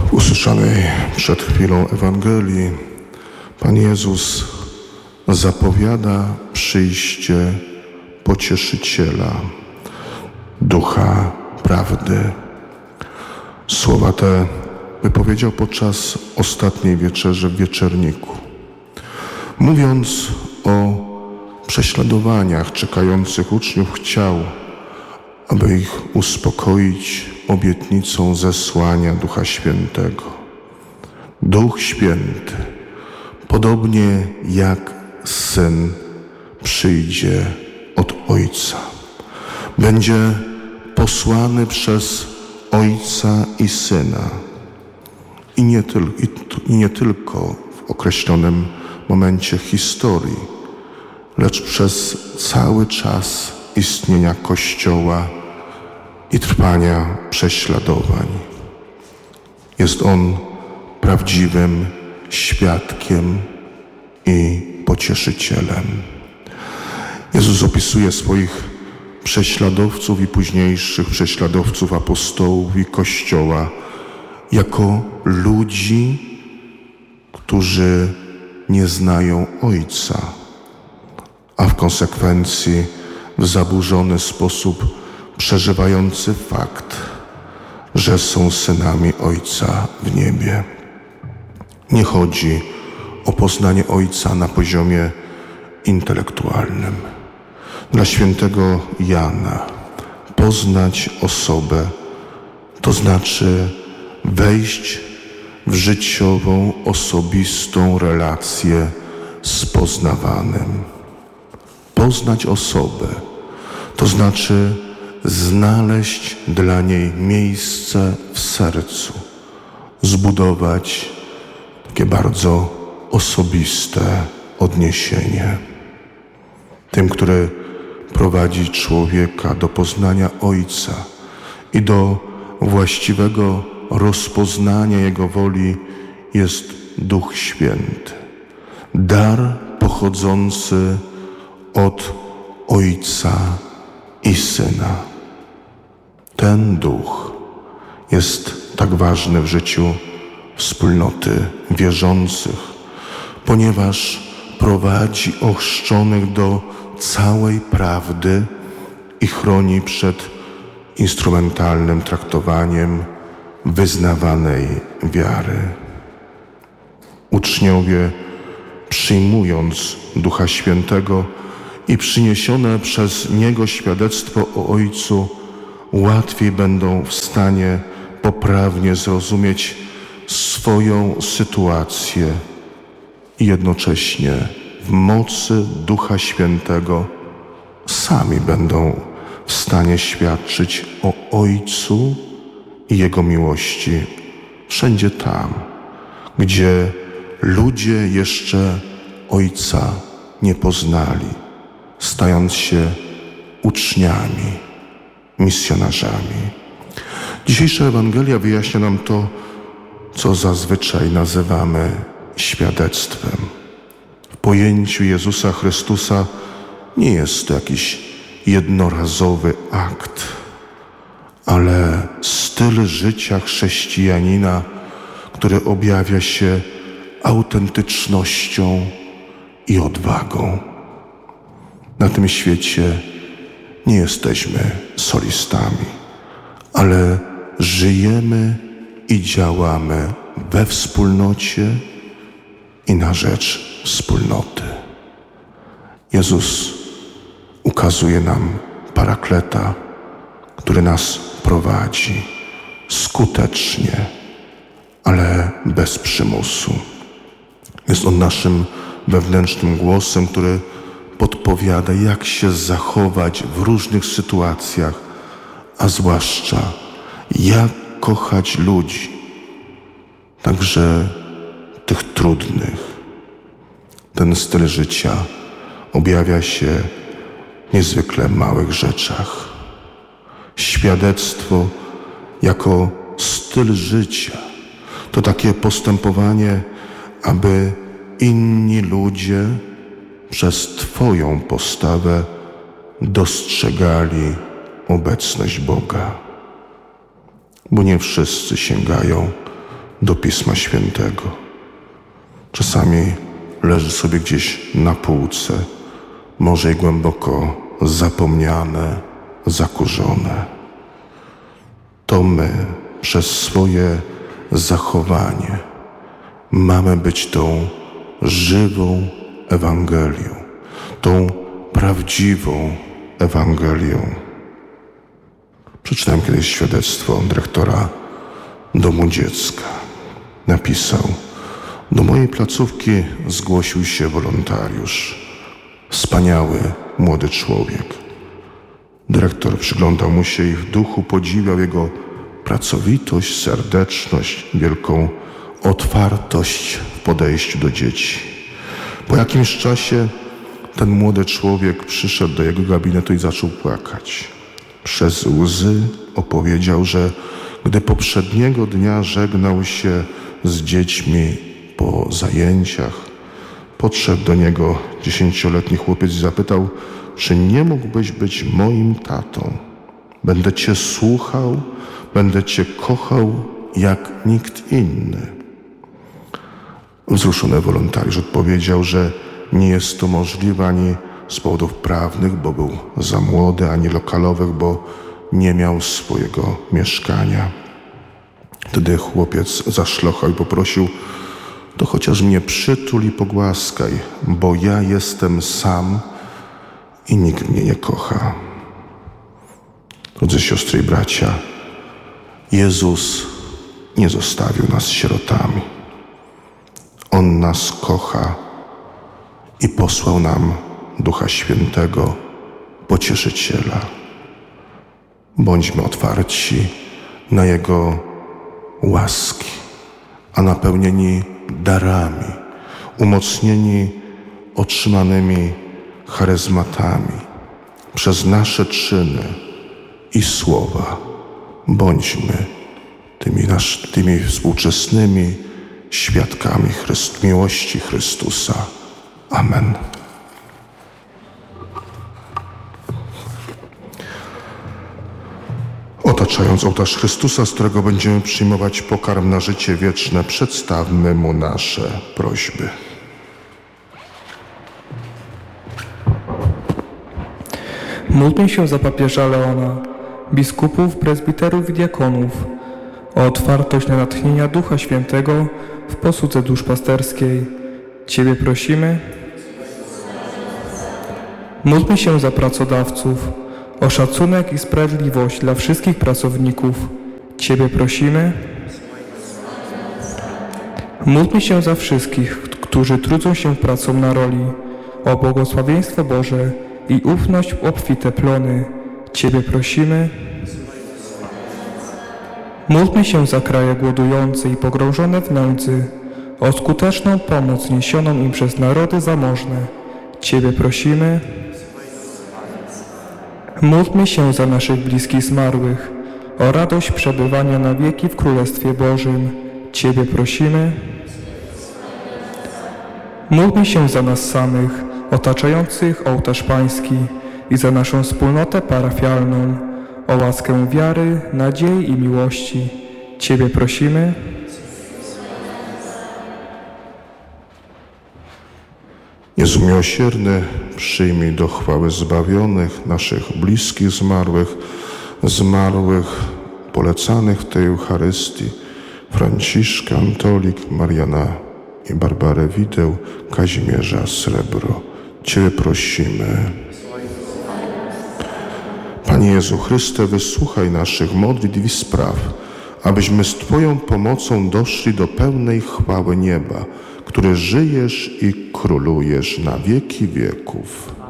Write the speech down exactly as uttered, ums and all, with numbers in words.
W usłyszanej przed chwilą Ewangelii Pan Jezus zapowiada przyjście Pocieszyciela, Ducha Prawdy. Słowa te wypowiedział podczas ostatniej wieczerzy w Wieczerniku, mówiąc o prześladowaniach czekających uczniów, chciał, aby ich uspokoić obietnicą zesłania Ducha Świętego. Duch Święty, podobnie jak Syn, przyjdzie od Ojca. Będzie posłany przez Ojca i Syna. I nie, tyl, i nie tylko w określonym momencie historii, lecz przez cały czas istnienia Kościoła i trwania prześladowań. Jest On prawdziwym świadkiem i pocieszycielem. Jezus opisuje swoich prześladowców i późniejszych prześladowców apostołów i Kościoła jako ludzi, którzy nie znają Ojca, a w konsekwencji w zaburzony sposób przeżywający fakt, że są synami Ojca w niebie. Nie chodzi o poznanie Ojca na poziomie intelektualnym. Dla świętego Jana poznać osobę to znaczy wejść w życiową, osobistą relację z poznawanym. Poznać osobę to znaczy znaleźć dla niej miejsce w sercu, zbudować takie bardzo osobiste odniesienie. Tym, który prowadzi człowieka do poznania Ojca i do właściwego rozpoznania Jego woli, jest Duch Święty. Dar pochodzący od Ojca i Syna. Ten Duch jest tak ważny w życiu wspólnoty wierzących, ponieważ prowadzi ochrzczonych do całej prawdy i chroni przed instrumentalnym traktowaniem wyznawanej wiary. Uczniowie, przyjmując Ducha Świętego i przyniesione przez Niego świadectwo o Ojcu, łatwiej będą w stanie poprawnie zrozumieć swoją sytuację i jednocześnie w mocy Ducha Świętego sami będą w stanie świadczyć o Ojcu i Jego miłości wszędzie tam, gdzie ludzie jeszcze Ojca nie poznali, stając się uczniami, misjonarzami. Dzisiejsza Ewangelia wyjaśnia nam to, co zazwyczaj nazywamy świadectwem. W pojęciu Jezusa Chrystusa nie jest to jakiś jednorazowy akt, ale styl życia chrześcijanina, który objawia się autentycznością i odwagą. Na tym świecie nie jesteśmy solistami, ale żyjemy i działamy we wspólnocie i na rzecz wspólnoty. Jezus ukazuje nam Parakleta, który nas prowadzi skutecznie, ale bez przymusu. Jest On naszym wewnętrznym głosem, który podpowiada, jak się zachować w różnych sytuacjach, a zwłaszcza jak kochać ludzi, także tych trudnych. Ten styl życia objawia się w niezwykle małych rzeczach. Świadectwo jako styl życia to takie postępowanie, aby inni ludzie przez Twoją postawę dostrzegali obecność Boga. Bo nie wszyscy sięgają do Pisma Świętego. Czasami leży sobie gdzieś na półce, może i głęboko zapomniane, zakurzone. To my przez swoje zachowanie mamy być tą żywą Ewangelią, tą prawdziwą Ewangelią. Przeczytałem kiedyś świadectwo dyrektora Domu Dziecka. Napisał: do mojej placówki zgłosił się wolontariusz. Wspaniały młody człowiek. Dyrektor przyglądał mu się i w duchu podziwiał jego pracowitość, serdeczność, wielką otwartość w podejściu do dzieci. Po jakimś czasie ten młody człowiek przyszedł do jego gabinetu i zaczął płakać. Przez łzy opowiedział, że gdy poprzedniego dnia żegnał się z dziećmi po zajęciach, podszedł do niego dziesięcioletni chłopiec i zapytał: czy nie mógłbyś być moim tatą? Będę cię słuchał, będę cię kochał jak nikt inny. Wzruszony wolontariusz odpowiedział, że nie jest to możliwe ani z powodów prawnych, bo był za młody, ani lokalowych, bo nie miał swojego mieszkania. Wtedy chłopiec zaszlochał i poprosił: to chociaż mnie przytul i pogłaskaj, bo ja jestem sam i nikt mnie nie kocha. Drodzy siostry i bracia, Jezus nie zostawił nas sierotami. On nas kocha i posłał nam Ducha Świętego, Pocieszyciela. Bądźmy otwarci na Jego łaski, a napełnieni darami, umocnieni otrzymanymi charyzmatami przez nasze czyny i słowa. Bądźmy tymi, nasz, tymi współczesnymi świadkami Chryst, miłości Chrystusa. Amen. Otaczając ołtarz Chrystusa, z którego będziemy przyjmować pokarm na życie wieczne, przedstawmy Mu nasze prośby. Módlmy się za papieża Leona, biskupów, prezbiterów i diakonów, o otwartość na natchnienia Ducha Świętego w posłudze duszpasterskiej. Ciebie prosimy. Módlmy się za pracodawców, o szacunek i sprawiedliwość dla wszystkich pracowników. Ciebie prosimy. Módlmy się za wszystkich, którzy trudzą się pracą na roli, o błogosławieństwo Boże i ufność w obfite plony. Ciebie prosimy. Módlmy się za kraje głodujące i pogrążone w nędzy, o skuteczną pomoc niesioną im przez narody zamożne. Ciebie prosimy. Módlmy się za naszych bliskich zmarłych, o radość przebywania na wieki w Królestwie Bożym. Ciebie prosimy. Módlmy się za nas samych, otaczających ołtarz Pański i za naszą wspólnotę parafialną, o łaskę wiary, nadziei i miłości. Ciebie prosimy. Jezu miłosierny, przyjmij do chwały zbawionych, naszych bliskich zmarłych, zmarłych polecanych w tej Eucharystii, Franciszka, Antolik, Mariana i Barbarę Wideł, Kazimierza Srebro. Ciebie prosimy. Panie Jezu Chryste, wysłuchaj naszych modlitw i spraw, abyśmy z Twoją pomocą doszli do pełnej chwały nieba, który żyjesz i królujesz na wieki wieków.